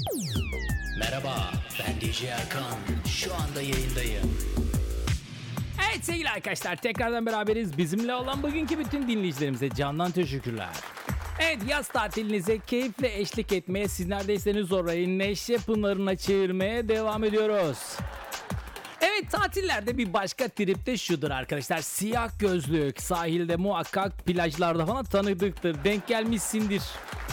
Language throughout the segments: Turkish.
Merhaba, ben DJ Erkan. Şu anda yayındayım. Evet sevgili arkadaşlar, tekrardan beraberiz. Bizimle olan bugünkü bütün dinleyicilerimize candan teşekkürler. Evet, yaz tatilinize keyifle eşlik etmeye, siz neredeyseniz orayı neşe pınarına çevirmeye devam ediyoruz. Evet, tatillerde bir başka trip de şudur arkadaşlar. Siyah gözlük, sahilde muhakkak, plajlarda falan tanıdıktır, denk gelmişsindir.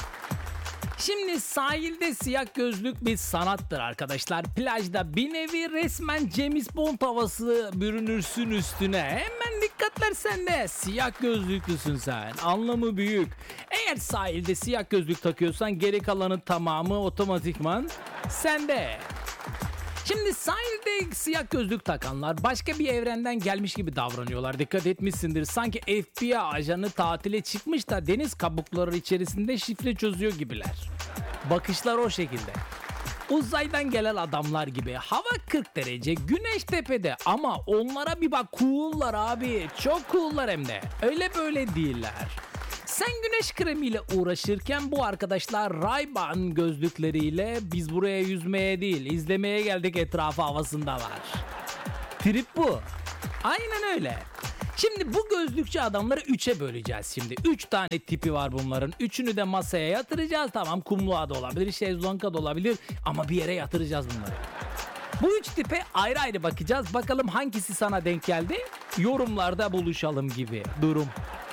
Şimdi sahilde siyah gözlük bir sanattır arkadaşlar. Plajda bir nevi resmen James Bond havası bürünürsün üstüne. Hemen dikkatler sende. Siyah gözlüklüsün sen. Anlamı büyük. Eğer sahilde siyah gözlük takıyorsan geri kalanın tamamı otomatikman sende. Şimdi sahilde siyah gözlük takanlar başka bir evrenden gelmiş gibi davranıyorlar. Dikkat etmişsindir. Sanki FBI ajanı tatile çıkmış da deniz kabukları içerisinde şifre çözüyor gibiler. Bakışlar o şekilde. Uzaydan gelen adamlar gibi. Hava 40 derece, güneş tepede ama onlara bir bak, cool'lar abi. Çok cool'lar hem de. Öyle böyle değiller. Sen güneş kremiyle uğraşırken bu arkadaşlar Ray-Ban gözlükleriyle biz buraya yüzmeye değil, izlemeye geldik etrafı havasındalar. Trip bu. Aynen öyle. Şimdi bu gözlükçü adamları 3'e böleceğiz şimdi. 3 tane tipi var bunların. 3'ünü de masaya yatıracağız. Tamam, kumluğa da olabilir, şezlonga da olabilir ama bir yere yatıracağız bunları. Bu 3 tipe ayrı ayrı bakacağız. Bakalım hangisi sana denk geldi? Yorumlarda buluşalım gibi durum.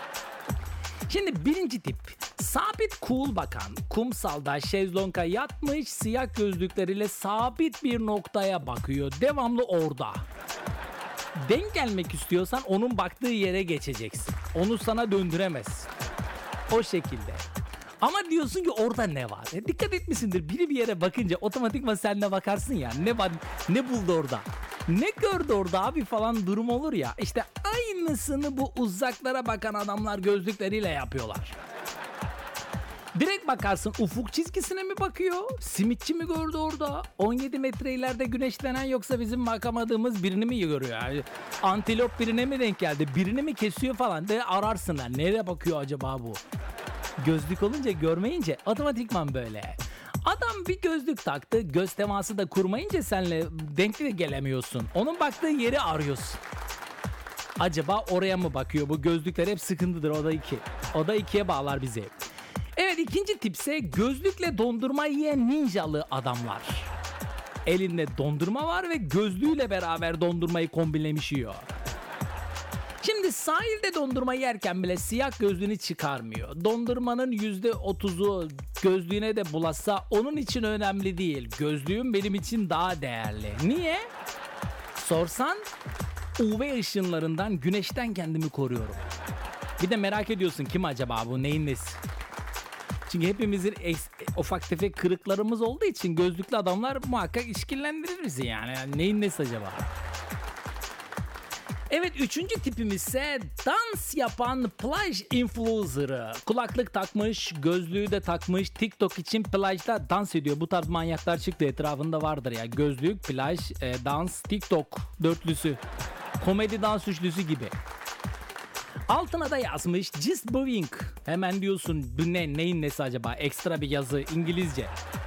Şimdi birinci tip, sabit cool bakan, kumsalda şezlonga yatmış, siyah gözlükleriyle sabit bir noktaya bakıyor. Devamlı orada. Denk gelmek istiyorsan onun baktığı yere geçeceksin. Onu sana döndüremez. O şekilde. Ama diyorsun ki orada ne var? Dikkat etmişsindir, biri bir yere bakınca otomatikman sen de bakarsın ya. Ne var, ne buldu orada? Ne gördü orada abi falan durum olur ya. İşte aynısını bu uzaklara bakan adamlar gözlükleriyle yapıyorlar. Direkt bakarsın, ufuk çizgisine mi bakıyor? Simitçi mi gördü orada? 17 metre ileride güneşlenen, yoksa bizim bakamadığımız birini mi görüyor? Yani antilop birine mi denk geldi? Birini mi kesiyor falan de ararsınlar. Nereye bakıyor acaba bu? Gözlük olunca, görmeyince otomatikman böyle. Adam bir gözlük taktı, göz teması da kurmayınca senle denk de gelemiyorsun. Onun baktığı yeri arıyorsun. Acaba oraya mı bakıyor? Bu gözlükler hep sıkıntıdır. O da 2. O da 2'ye bağlar bizi. Evet, ikinci tipse gözlükle dondurma yiyen ninjalı adamlar. Elinde dondurma var ve gözlüğüyle beraber dondurmayı kombinlemiş yiyor. Şimdi sahilde dondurma yerken bile siyah gözlüğünü çıkarmıyor. Dondurmanın %30'u gözlüğüne de bulaşsa onun için önemli değil. Gözlüğüm benim için daha değerli. Niye? Sorsan, UV ışınlarından, güneşten kendimi koruyorum. Bir de merak ediyorsun, kim acaba bu, neyin nesi? Çünkü hepimizin ufak tefek kırıklarımız olduğu için gözlüklü adamlar muhakkak işkillendirir bizi yani. Neyin nesi acaba? Evet, üçüncü tipimiz ise dans yapan plaj influencer'ı. Kulaklık takmış, gözlüğü de takmış, TikTok için plajda dans ediyor. Bu tarz manyaklar çıktı, etrafında vardır ya. Gözlük, plaj, dans, TikTok dörtlüsü. Komedi dans üçlüsü gibi. Altına da yazmış just moving. Hemen diyorsun, bu neyin nesi acaba? Ekstra bir yazı, İngilizce.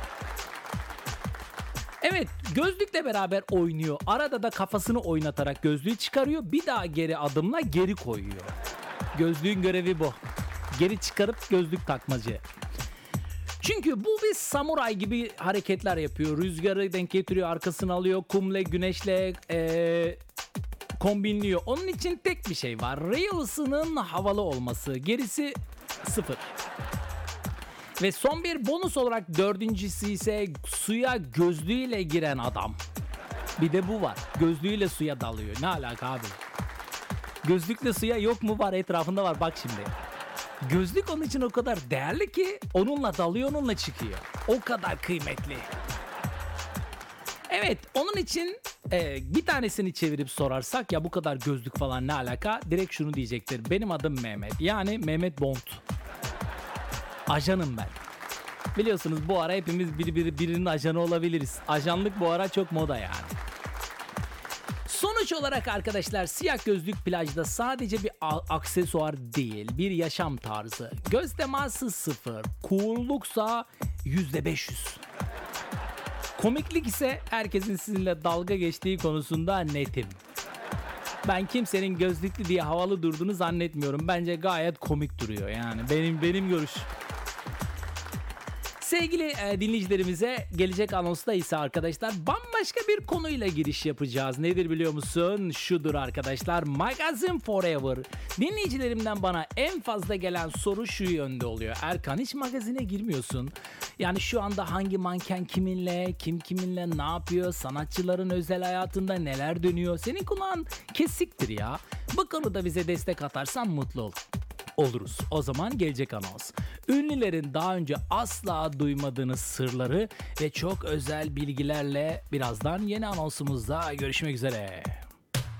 Evet, gözlükle beraber oynuyor. Arada da kafasını oynatarak gözlüğü çıkarıyor. Bir daha geri adımla geri koyuyor. Gözlüğün görevi bu. Geri çıkarıp gözlük takmacı. Çünkü bu bir samuray gibi hareketler yapıyor. Rüzgarı denk getiriyor, arkasını alıyor. Kumle, güneşle kombinliyor. Onun için tek bir şey var. Reels'ının havalı olması. Gerisi sıfır. Ve son bir bonus olarak dördüncüsü ise suya gözlüğüyle giren adam. Bir de bu var. Gözlüğüyle suya dalıyor. Ne alaka abi? Gözlükle suya yok mu? Var, etrafında var. Bak şimdi. Gözlük onun için o kadar değerli ki onunla dalıyor, onunla çıkıyor. O kadar kıymetli. Evet, onun için bir tanesini çevirip sorarsak, ya bu kadar gözlük falan ne alaka? Direkt şunu diyecektir. Benim adım Mehmet. Yani Mehmet Bond. Ajanım ben. Biliyorsunuz bu ara hepimiz birinin ajanı olabiliriz. Ajanlık bu ara çok moda yani. Sonuç olarak arkadaşlar, siyah gözlük plajda sadece bir aksesuar değil, bir yaşam tarzı. Göz teması 0, cool'luksa %500. Komiklik ise herkesin sizinle dalga geçtiği konusunda netim. Ben kimsenin gözlüklü diye havalı durduğunu zannetmiyorum. Bence gayet komik duruyor yani benim görüş. Sevgili dinleyicilerimize gelecek anonsta ise arkadaşlar bambaşka bir konuyla giriş yapacağız. Nedir biliyor musun? Şudur arkadaşlar, Magazine Forever. Dinleyicilerimden bana en fazla gelen soru şu yönde oluyor. Erkan, hiç magazine girmiyorsun. Yani şu anda hangi manken kiminle, kim kiminle ne yapıyor, sanatçıların özel hayatında neler dönüyor? Senin kulağın kesiktir ya. Bu konuda bize destek atarsan mutlu oluruz. O zaman gelecek anons. Ünlülerin daha önce asla duymadığınız sırları ve çok özel bilgilerle birazdan yeni anonsumuzda görüşmek üzere.